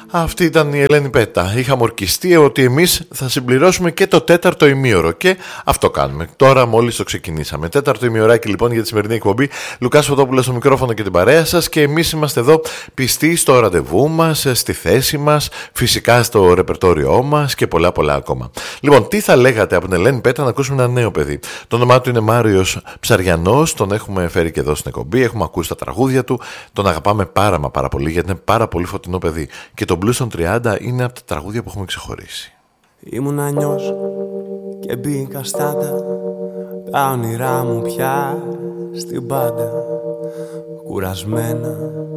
Αυτή ήταν η Ελένη Πέτα. Είχαμε ορκιστεί ότι εμείς θα συμπληρώσουμε και το τέταρτο ημίωρο και αυτό κάνουμε. Τώρα μόλις το ξεκινήσαμε. Τέταρτο ημιωράκι λοιπόν για τη σημερινή εκπομπή. Λουκάς Φωτόπουλος στο μικρόφωνο και την παρέα σας και εμείς είμαστε εδώ πιστοί στο ραντεβού μας, στη θέση μας, φυσικά στο ρεπερτόριό μας και πολλά ακόμα. Λοιπόν, τι θα λέγατε από την Ελένη Πέτα να ακούσουμε ένα νέο παιδί? Το όνομά του είναι Μάριος Ψαριανός, τον έχουμε φέρει και εδώ στην εκπομπή, έχουμε ακούσει τα τραγούδια του, τον αγαπάμε πάρα πολύ γιατί είναι πάρα πολύ φωτεινό παιδί. Και το Blues των 30 είναι από τα τραγούδια που έχουμε ξεχωρίσει. Ήμουν ανιός και μπήκα στάντα, τα όνειρά μου πια στην πάντα, κουρασμένα